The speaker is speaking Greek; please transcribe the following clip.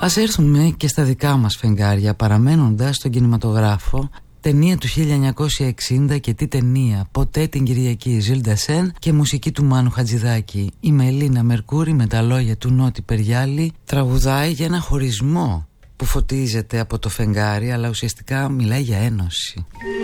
Ας έρθουμε και στα δικά μας φεγγάρια, παραμένοντας στον κινηματογράφο. Ταινία του 1960 και τι ταινία, ποτέ την Κυριακή, Ζιλ Ντασέν και μουσική του Μάνου Χατζηδάκη. Η Μελίνα Μερκούρη με τα λόγια του Νότι Περιάλη τραγουδάει για ένα χωρισμό που φωτίζεται από το φεγγάρι, αλλά ουσιαστικά μιλάει για ένωση.